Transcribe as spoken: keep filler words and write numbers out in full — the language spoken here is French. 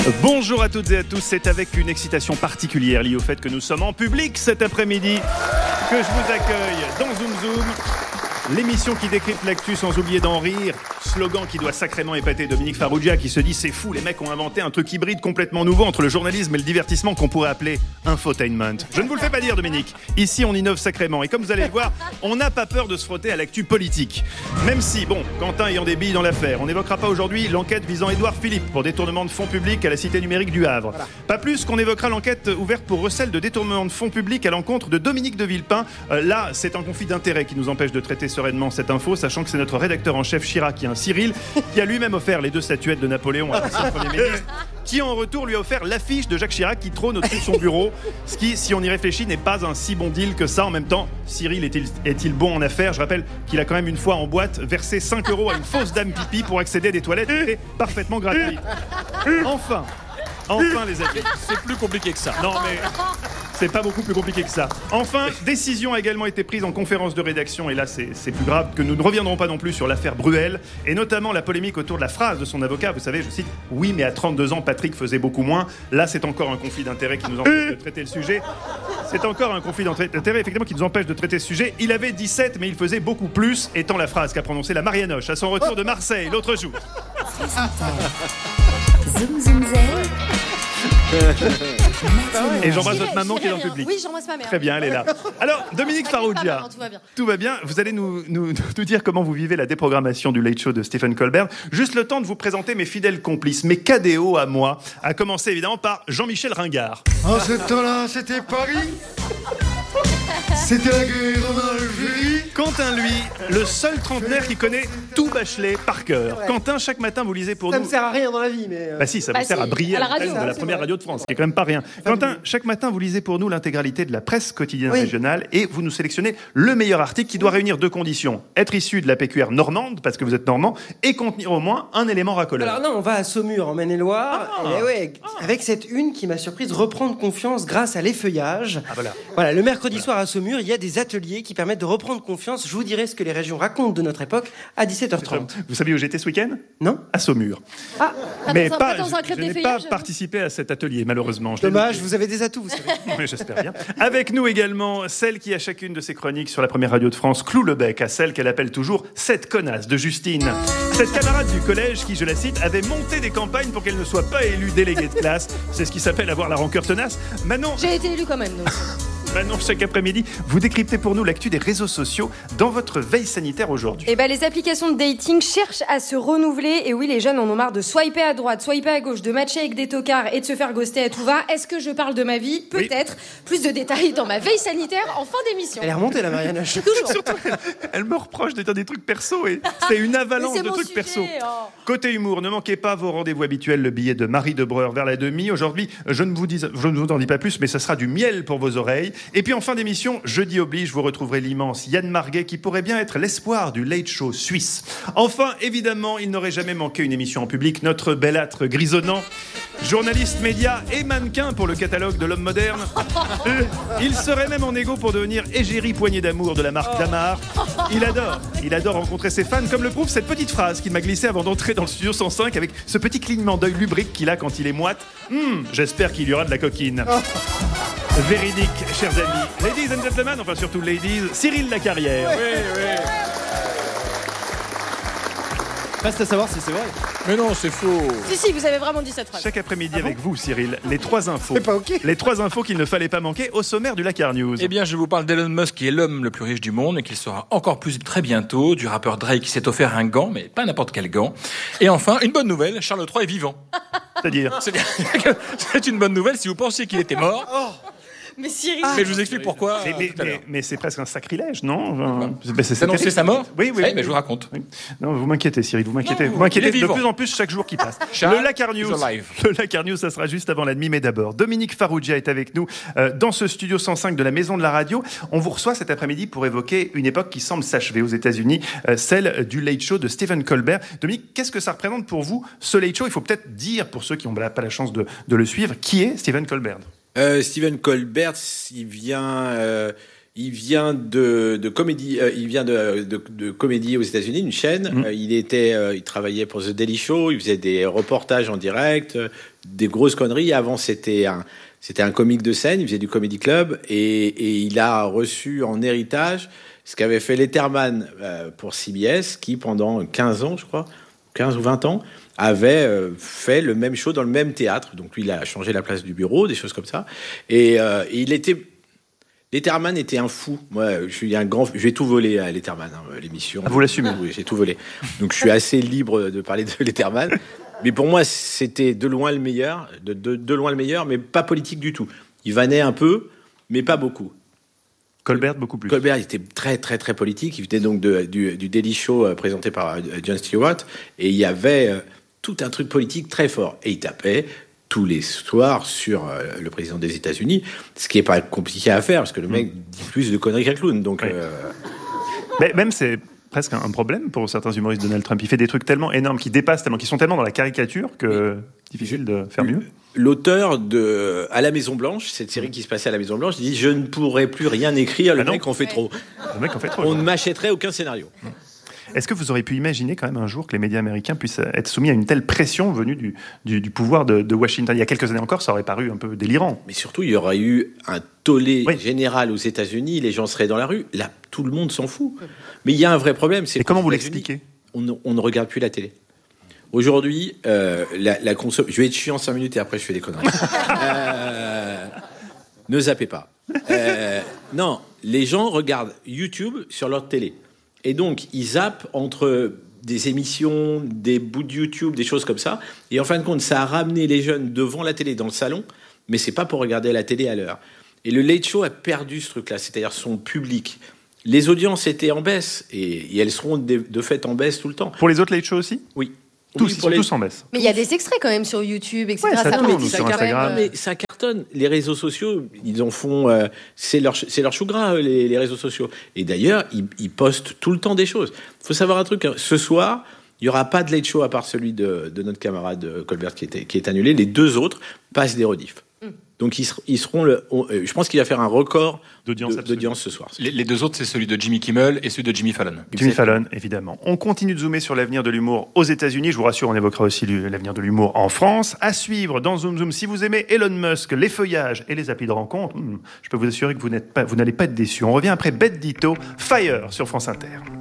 Bonjour à toutes et à tous, c'est avec une excitation particulière liée au fait que nous sommes en public cet après-midi que je vous accueille dans Zoom Zoom, l'émission qui décrypte l'actu sans oublier d'en rire, slogan qui doit sacrément épater Dominique Farrugia qui se dit c'est fou, les mecs ont inventé un truc hybride complètement nouveau entre le journalisme et le divertissement qu'on pourrait appeler infotainment. Je ne vous le fais pas dire Dominique, ici on innove sacrément et comme vous allez le voir, on n'a pas peur de se frotter à l'actu politique. Même si, bon, Quentin ayant des billes dans l'affaire, on n'évoquera pas aujourd'hui l'enquête visant Édouard Philippe pour détournement de fonds publics à la cité numérique du Havre. Voilà. Pas plus qu'on évoquera l'enquête ouverte pour recel de détournement de fonds publics à l'encontre de Dominique de Villepin. Euh, là, c'est un conflit d'intérêts qui nous empêche de traiter sereinement cette info, sachant que c'est notre rédacteur en chef Chirac, qui est un Cyril, qui a lui-même offert les deux statuettes de Napoléon à l'ancien Premier ministre, qui en retour lui a offert l'affiche de Jacques Chirac qui trône au-dessus de son bureau, ce qui, si on y réfléchit, n'est pas un si bon deal que ça. En même temps, Cyril est-il, est-il bon en affaires ? Je rappelle qu'il a quand même une fois en boîte versé cinq euros à une fausse dame pipi pour accéder à des toilettes et parfaitement gratuit. Enfin Enfin les amis, c'est plus compliqué que ça. Non mais c'est pas beaucoup plus compliqué que ça. Enfin, décision a également été prise en conférence de rédaction et là c'est, c'est plus grave que nous ne reviendrons pas non plus sur l'affaire Bruel et notamment la polémique autour de la phrase de son avocat. Vous savez, je cite, oui mais à trente-deux ans Patrick faisait beaucoup moins. Là c'est encore un conflit d'intérêts qui nous empêche de traiter le sujet. C'est encore un conflit d'intérêts effectivement qui nous empêche de traiter ce sujet. Il avait dix-sept mais il faisait beaucoup plus, étant la phrase qu'a prononcée la Marianoche à son retour de Marseille l'autre jour. Zoom zoom zen. Et j'embrasse votre maman qui est dans le public. Oui, j'embrasse ma mère. Très bien, elle est là. Alors, Dominique Farrugia, tout va bien. Tout va bien. Vous allez nous, nous, nous dire comment vous vivez la déprogrammation du Late Show de Stephen Colbert. Juste le temps de vous présenter mes fidèles complices, mes K D O à moi, à commencer évidemment par Jean-Michel Ringard. En ce temps-là, c'était Paris. C'était la guerre en Algérie. Quentin, lui, le seul trentenaire qui connaît tout Bachelet par cœur. Ouais. Quentin, chaque matin, vous lisez pour ça nous... Ça me sert à rien dans la vie, mais... Euh... Bah si, ça bah vous sert si, à briller à la radio, de la première vrai. radio de France, ce qui est quand même pas rien. Quentin, chaque matin, vous lisez pour nous l'intégralité de la presse quotidienne oui. régionale et vous nous sélectionnez le meilleur article qui doit réunir deux conditions. Être issu de la P Q R normande, parce que vous êtes normand, et contenir au moins un élément racoleur. Alors non, on va à Saumur, en Maine-et-Loire. Ah. Et ouais, ah. Avec cette une qui m'a surprise, reprendre confiance grâce à l'effeuillage. Ah, voilà. Voilà, le mercredi voilà. soir à Saumur, il y a des ateliers qui permettent de reprendre confiance. Je vous dirai ce que les régions racontent de notre époque à dix-sept heures trente. Vous saviez où j'étais ce week-end ? Non. À Saumur. Ah, mais dans un, pas, pas dans un club je, je n'ai pas participé à cet atelier, malheureusement. Je Dommage, vous avez des atouts, vous savez. Oui, j'espère bien. Avec nous également, celle qui, à chacune de ses chroniques sur la première radio de France, cloue le bec à celle qu'elle appelle toujours « cette connasse de Justine ». Cette camarade du collège qui, je la cite, avait monté des campagnes pour qu'elle ne soit pas élue déléguée de classe. C'est ce qui s'appelle avoir la rancœur tenace. Manon... J'ai été élue quand même, donc... Manon, chaque après-midi, vous décryptez pour nous l'actu des réseaux sociaux dans votre veille sanitaire aujourd'hui. Eh ben, les applications de dating cherchent à se renouveler. Et oui, les jeunes en ont marre de swiper à droite, swiper à gauche, de matcher avec des tocards et de se faire ghoster à tout va. Est-ce que je parle de ma vie ? Peut-être. Oui. Plus de détails dans ma veille sanitaire en fin d'émission. Elle est remontée, la Marianoche. Toujours. Surtout, elle, elle me reproche d'être des trucs perso et c'est une avalanche c'est de trucs sujet, perso. Oh. Côté humour, ne manquez pas vos rendez-vous habituels. Le billet de Marie de Breur vers la demi. Aujourd'hui, je ne vous dis, je ne vous en dis pas plus, mais ça sera du miel pour vos oreilles. Et puis en fin d'émission, jeudi oblige, vous retrouverez l'immense Yann Marguet qui pourrait bien être l'espoir du Late Show suisse. Enfin, évidemment, il n'aurait jamais manqué une émission en public, notre belâtre grisonnant, journaliste média et mannequin pour le catalogue de l'homme moderne. Euh, il serait même en égo pour devenir égérie poignée d'amour de la marque Damar. Il adore, il adore rencontrer ses fans, comme le prouve cette petite phrase qu'il m'a glissée avant d'entrer dans le studio cent cinq avec ce petit clignement d'œil lubrique qu'il a quand il est moite. Hum, j'espère qu'il y aura de la coquine. Véridique, chers amis. Ladies and gentlemen, enfin surtout ladies, Cyril Lacarrière. Oui, oui. Reste à savoir si c'est vrai. Mais non, c'est faux. Si, si, vous avez vraiment dit cette phrase. Chaque après-midi Ah avec vous, Cyril, les trois infos. C'est pas ok. Les trois infos qu'il ne fallait pas manquer au sommaire du Lacar News. Eh bien, je vous parle d'Elon Musk, qui est l'homme le plus riche du monde et qui sera encore plus très bientôt, du rappeur Drake qui s'est offert un gant, mais pas n'importe quel gant. Et enfin, une bonne nouvelle, Charles trois est vivant. C'est-à-dire C'est-dire que c'est une bonne nouvelle si vous pensiez qu'il était mort. Oh. Mais Cyril... Mais je vous explique pourquoi. mais, euh, mais, tout à l'heure. mais, mais c'est presque un sacrilège, non enfin, c'est, c'est, C'est annoncer sa mort. Oui, oui. Eh, mais je vous raconte. Oui. Non, vous m'inquiétez, Cyril, vous m'inquiétez. Non, vous m'inquiétez il est de vivant. plus en plus chaque jour qui passe. Charles le Lacar News, is alive. le Lacar News, ça sera juste avant la demi, mais d'abord, Dominique Farrugia est avec nous euh, dans ce studio cent cinq de la Maison de la Radio. On vous reçoit cet après-midi pour évoquer une époque qui semble s'achever aux États-Unis, euh, celle du Late Show de Stephen Colbert. Dominique, qu'est-ce que ça représente pour vous, ce Late Show ? Il faut peut-être dire, pour ceux qui n'ont pas la chance de, de le suivre, qui est Stephen Colbert ? Euh, Stephen Colbert, il vient, euh, il vient de, de comédie, euh, il vient de, de, de comédie aux États-Unis, une chaîne. Mmh. Euh, il était, euh, il travaillait pour The Daily Show, il faisait des reportages en direct, euh, des grosses conneries. Avant, c'était un, c'était un comique de scène, il faisait du comedy club, et, et il a reçu en héritage ce qu'avait fait Letterman euh, pour C B S, qui pendant quinze ans, je crois, quinze ou vingt ans, avait euh, fait le même show dans le même théâtre. Donc lui, il a changé la place du bureau, des choses comme ça. Et, euh, et il était... Letterman était un fou. Moi, je suis un grand... Je vais tout voler à Letterman, hein, l'émission. Ah, vous l'assumez? Oui, j'ai tout volé. Donc je suis assez libre de parler de Letterman. Mais pour moi, c'était de loin le meilleur, de, de, de loin le meilleur, mais pas politique du tout. Il vannait un peu, mais pas beaucoup. Colbert, beaucoup plus. Colbert, il était très, très, très politique. Il venait donc de, du, du Daily Show euh, présenté par euh, Jon Stewart. Et il y avait euh, tout un truc politique très fort. Et il tapait tous les soirs sur euh, le président des États-Unis, ce qui n'est pas compliqué à faire, parce que le mec mmh. dit plus de conneries qu'un clown. Donc, oui. euh... Mais même, c'est presque un problème pour certains humoristes. Donald Trump, il fait des trucs tellement énormes, qui dépassent tellement, qui sont tellement dans la caricature que oui. difficile de faire mieux. L'auteur de À la Maison Blanche, cette série qui se passait à la Maison Blanche, dit je ne pourrais plus rien écrire. Le ah mec en fait trop. Le mec en fait trop. On ne m'achèterait aucun scénario. Est-ce que vous auriez pu imaginer quand même un jour que les médias américains puissent être soumis à une telle pression venue du, du, du pouvoir de, de Washington? Il y a quelques années encore, ça aurait paru un peu délirant. Mais surtout, il y aurait eu un tollé oui. général aux États-Unis, les gens seraient dans la rue. Là, tout le monde s'en fout. Mais il y a un vrai problème. C'est Et comment vous l'expliquez? on, ne, on ne regarde plus la télé. Aujourd'hui, euh, la, la conso... je vais être chiant cinq minutes et après je fais des conneries. euh, ne zappez pas. Euh, non, les gens regardent YouTube sur leur télé. Et donc, ils zappent entre des émissions, des bouts de YouTube, des choses comme ça. Et en fin de compte, ça a ramené les jeunes devant la télé, dans le salon, mais c'est pas pour regarder la télé à l'heure. Et le Late Show a perdu ce truc-là, c'est-à-dire son public. Les audiences étaient en baisse, et, et elles seront de, de fait en baisse tout le temps. Pour les autres Late Show aussi? Oui. Tous, oui, ils sont les... tous en baisse. Mais il y a des extraits quand même sur YouTube, et cetera. Ouais, ça ça tourne, ça sur Instagram. Mais ça cartonne. Les réseaux sociaux, ils en font... Euh, c'est leur, c'est leur chou gras, les, les réseaux sociaux. Et d'ailleurs, ils, ils postent tout le temps des choses. Il faut savoir un truc. Hein. Ce soir, il n'y aura pas de Late Show à part celui de, de notre camarade Colbert qui, était, qui est annulé. Les deux autres passent des rediffs. Mm. Donc, ils, ils seront... Le, on, euh, je pense qu'il va faire un record d'audience, de, d'audience ce soir. Les, les deux autres, c'est celui de Jimmy Kimmel et celui de Jimmy Fallon. Jimmy Fallon, évidemment. On continue de zoomer sur l'avenir de l'humour aux États-Unis. Je vous rassure, on évoquera aussi l'avenir de l'humour en France. À suivre dans Zoom Zoom. Si vous aimez Elon Musk, les feuillages et les applis de rencontre, hmm, je peux vous assurer que vous n'êtes pas, vous n'allez pas être déçus. On revient après Bête Ditto, Fire sur France Inter.